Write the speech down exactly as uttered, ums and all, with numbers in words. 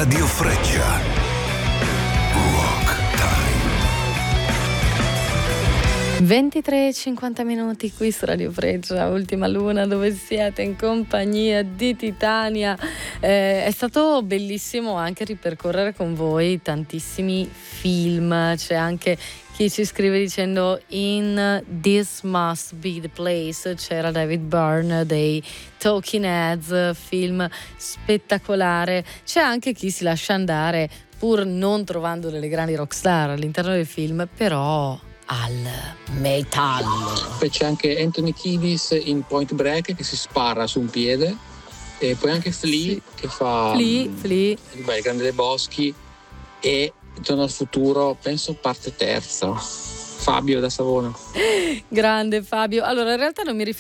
Radio Freccia. Rock Time. ventitré e cinquanta minuti qui su Radio Freccia, Ultima Luna, dove siete in compagnia di Titania. Eh, è stato bellissimo anche ripercorrere con voi tantissimi film. C'è anche chi ci scrive dicendo in This Must Be the Place c'era David Byrne dei Talking Heads, film spettacolare. C'è anche chi si lascia andare pur non trovando delle grandi rockstar all'interno del film, però al metal. Poi c'è anche Anthony Kiedis in Point Break che si spara su un piede, e poi anche Flea Sì. che fa Flea, Flea. beh, il Grande dei Boschi, e Torno al futuro, penso parte terza. Fabio da Savona. Grande Fabio. Allora, in realtà non mi riferisco